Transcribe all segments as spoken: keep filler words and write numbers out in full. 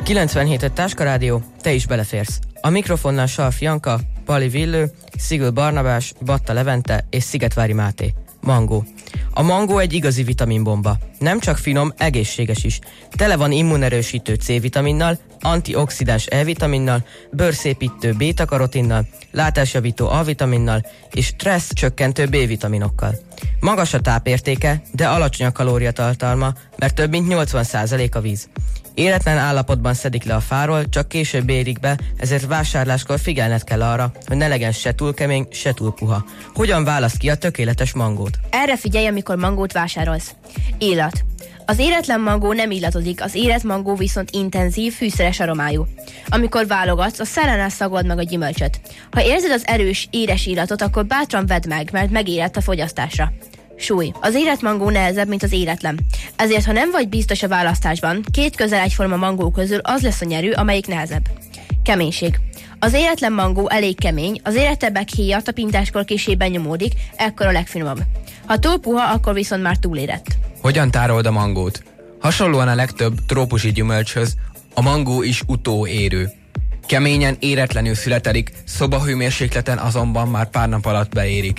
kilencvenhét öt Táskarádió, te is beleférsz. A mikrofonnál Salf Janka, Pali Villő, Szigül Barnabás, Batta Levente és Szigetvári Máté. Mangó. A mangó egy igazi vitaminbomba. Nem csak finom, egészséges is. Tele van immunerősítő C-vitaminnal, antioxidáns E-vitaminnal, bőrszépítő béta-karotinnal, látásjavító A-vitaminnal és stressz csökkentő B-vitaminokkal. Magas a tápértéke, de alacsony a kalóriatartalma, mert több mint nyolcvan százalék a víz. Életlen állapotban szedik le a fáról, csak később érik be, ezért vásárláskor figyelned kell arra, hogy ne legyen se túl kemény, se túl puha. Hogyan választ ki a tökéletes mangót? Erre figyelj, amikor mangót vásárolsz. Illat. Az éretlen mangó nem illatozik, az érett mangó viszont intenzív, fűszeres aromájú. Amikor válogatsz, a szelennel szagold meg a gyümölcsöt. Ha érzed az erős, éres illatot, akkor bátran vedd meg, mert megérett a fogyasztásra. Súly. Az érett mangó nehezebb, mint az éretlen. Ezért, ha nem vagy biztos a választásban, két közel egyforma mangó közül az lesz a nyerő, amelyik nehezebb. Keménység. Az éretlen mangó elég kemény, az érettebbek héja tapintáskor később nyomódik, ekkor a legfinomabb. Ha túl puha, akkor viszont már túlérett. Hogyan tárold a mangót? Hasonlóan a legtöbb trópusi gyümölcshöz, a mangó is utóérő. Keményen, éretlenül születelik, szobahőmérsékleten azonban már pár nap alatt beérik.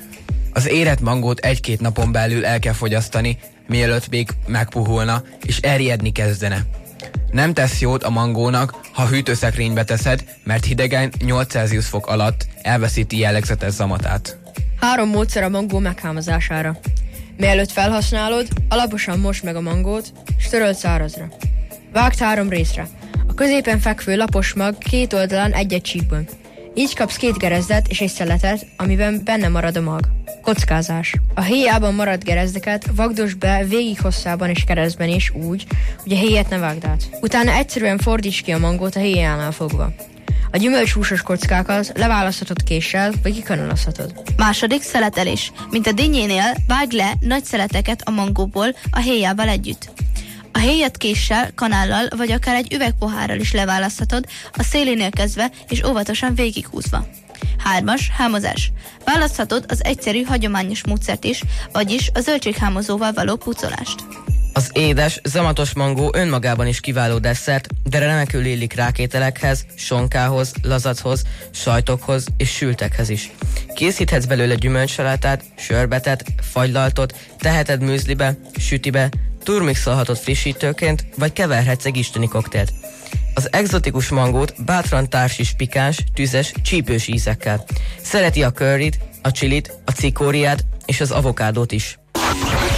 Az érett mangót egy-két napon belül el kell fogyasztani, mielőtt még megpuhulna és erjedni kezdene. Nem tesz jót a mangónak, ha hűtőszekrénybe teszed, mert hidegen nyolc Celsius fok alatt elveszíti jellegzetes zamatát. Három módszer a mangó meghámozására. Mielőtt felhasználod, alaposan mosd meg a mangót, és töröld szárazra. Vágd három részre. A középen fekvő lapos mag két oldalán egy-egy csíkban. Így kapsz két gerezdet és egy szeletet, amiben benne marad a mag. Kockázás. A héjában maradt gerezdeket vagdosd be végig hosszában és keresztben is úgy, hogy a héjat ne vágd át. Utána egyszerűen fordíts ki a mangót a héjánál fogva. A gyümölcshúsos kockákat leválaszthatod késsel, vagy kikanalazhatod. Második szeletelés. Mint a dinnyénél, vágd le nagy szeleteket a mangóból a héjával együtt. A héjat késsel, kanállal vagy akár egy üvegpohárral is leválaszthatod, a szélénél kezdve és óvatosan végighúzva. Hármas, hámozás. Választhatod az egyszerű, hagyományos módszert is, vagyis a zöldséghámozóval való pucolást. Az édes, zamatos mangó önmagában is kiváló desszert, de remekül illik rákételekhez, sonkához, lazathoz, sajtokhoz és sültekhez is. Készíthetsz belőle gyümölcsalátát, sörbetet, fagylaltot, teheted műzlibe, sütibe, turmixolhatod frissítőként, vagy keverhetsz egy isteni koktélt. Az egzotikus mangót bátran társ is pikáns, tüzes, csípős ízekkel. Szereti a curryt, a chilit, a cikóriát és az avokádót is.